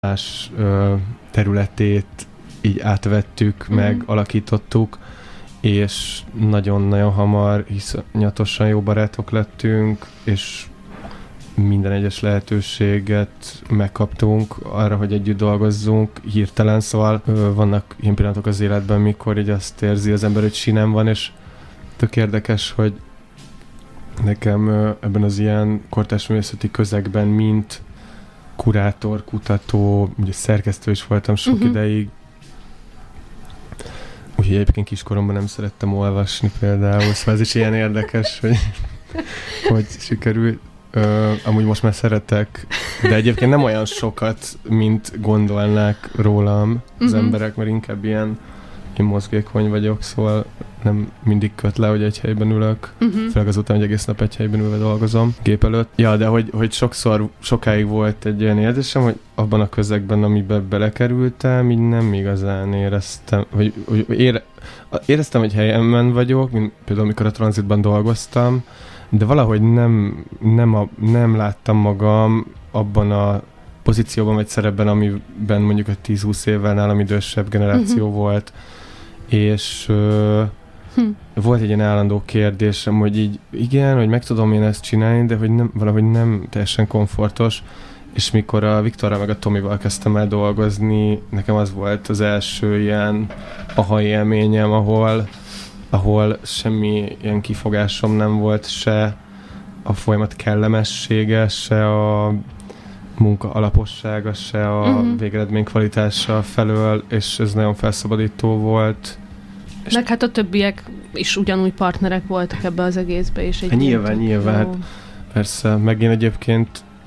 más területét így átvettük, meg alakítottuk, és nagyon-nagyon hamar iszonyatosan jó barátok lettünk, és minden egyes lehetőséget megkaptunk arra, hogy együtt dolgozzunk hirtelen, szóval vannak ilyen pillanatok az életben, mikor így azt érzi az ember, hogy sinem van, és tök érdekes, hogy nekem ebben az ilyen kortárs művészeti közegben, mint kurátor, kutató, ugye szerkesztő is voltam sok ideig, úgyhogy egyébként kiskoromban nem szerettem olvasni például, szóval ez is ilyen érdekes, hogy sikerült. Amúgy most már szeretek, de egyébként nem olyan sokat, mint gondolnák rólam az emberek, mert inkább én mozgékony vagyok, szóval nem mindig köt le, hogy egy helyben ülök, főleg azután, hogy egész nap egy helyben ülve dolgozom gép előtt. Ja, de hogy sokáig volt egy olyan érzésem, hogy abban a közegben, amiben belekerültem, így nem igazán éreztem, éreztem, hogy helyemen vagyok, mint például amikor a Tranzitban dolgoztam, de valahogy nem láttam magam abban a pozícióban vagy szerepben, amiben mondjuk a 10-20 évvel nálam idősebb generáció volt. És volt egy ilyen állandó kérdésem, hogy így igen, hogy meg tudom én ezt csinálni, de hogy valahogy nem teljesen komfortos. És mikor a Viktorral meg a Tomival kezdtem el dolgozni, nekem az volt az első ilyen aha élményem, ahol semmi ilyen kifogásom nem volt, se a folyamat kellemessége, se a munka alapossága, se a végeredmény kvalitása felől, és ez nagyon felszabadító volt. Meg hát a többiek is ugyanúgy partnerek voltak ebbe az egészbe, és egy nyilván, hát persze, meg én egyébként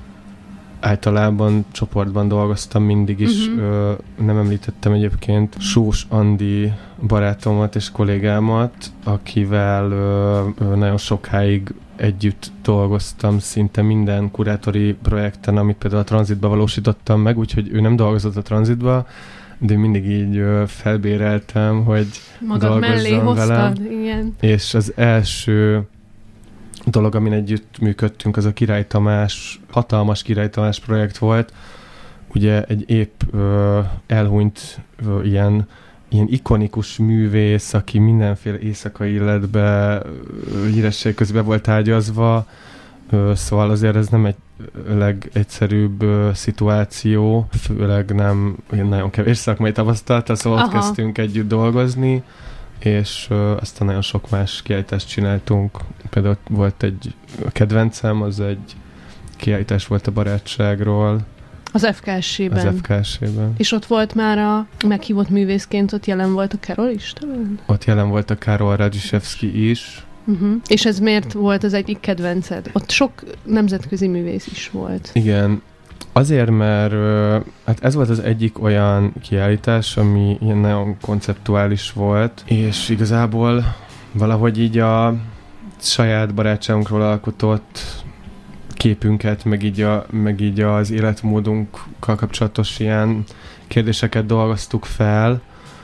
általában csoportban dolgoztam mindig is. Nem említettem egyébként Sós Andi barátomat és kollégámat, akivel nagyon sokáig együtt dolgoztam szinte minden kurátori projekten, amit például a Tranzitba valósítottam meg, úgyhogy ő nem dolgozott a Tranzitba, de mindig így felbéreltem, hogy magad mellé hoztad, igen. És az első dolog, amin együtt működtünk, az a Király Tamás, hatalmas Király Tamás projekt volt. Ugye egy épp elhunyt ilyen ikonikus művész, aki mindenféle éjszakai életbe híresség közben volt ágyazva, szóval azért ez nem egy legegyszerűbb szituáció, főleg nem nagyon kevés szakmai tapasztalata, szóval ott kezdtünk együtt dolgozni, és aztán nagyon sok más kiállítást csináltunk. Például volt egy kedvencem, az egy kiállítás volt a barátságról. Az FKS-ben. És ott volt már a meghívott művészként, ott jelen volt a Karol is talán? Ott jelen volt a Karol Radzsisevszky is. És ez miért volt az egyik kedvenced? Ott sok nemzetközi művész is volt. Igen. Azért, mert hát ez volt az egyik olyan kiállítás, ami ilyen nagyon konceptuális volt, és igazából valahogy így a saját barátságunkról alkotott képünket, meg így az életmódunkkal kapcsolatos ilyen kérdéseket dolgoztuk fel.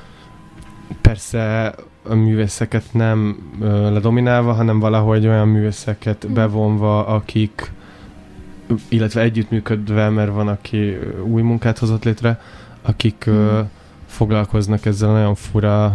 Persze a művészeket nem ledominálva, hanem valahogy olyan művészeket bevonva, akik, illetve együttműködve, mert van, aki új munkát hozott létre, akik foglalkoznak ezzel a nagyon fura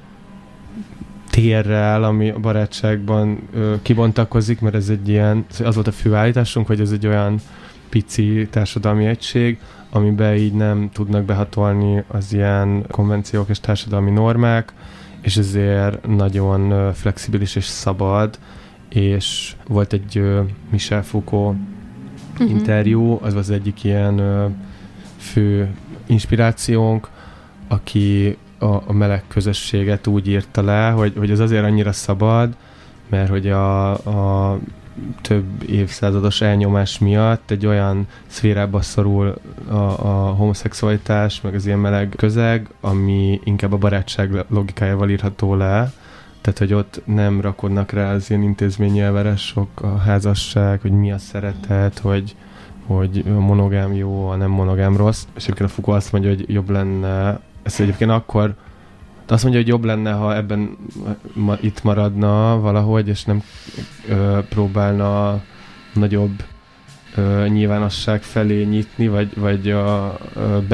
térrel, ami a barátságban kibontakozik, mert ez egy ilyen, az volt a fő állításunk, hogy ez egy olyan pici társadalmi egység, amiben így nem tudnak behatolni az ilyen konvenciók és társadalmi normák, és ezért nagyon flexibilis és szabad, és volt egy Michel Foucault interjú, az az egyik ilyen fő inspirációnk, aki a meleg közösséget úgy írta le, hogy ez azért annyira szabad, mert hogy a több évszázados elnyomás miatt egy olyan szférába szorul a homoszexualitás, meg az ilyen meleg közeg, ami inkább a barátság logikájával írható le. Tehát, hogy ott nem rakodnak rá az ilyen intézményi elvárások, a házasság, hogy mi a szeretet, hogy monogám jó, a nem monogám rossz. És egyébként a Foucault azt mondja, hogy jobb lenne, ezt egyébként akkor, de azt mondja, hogy jobb lenne, ha ebben itt maradna valahogy, és nem próbálna nagyobb nyilvánosság felé nyitni, vagy a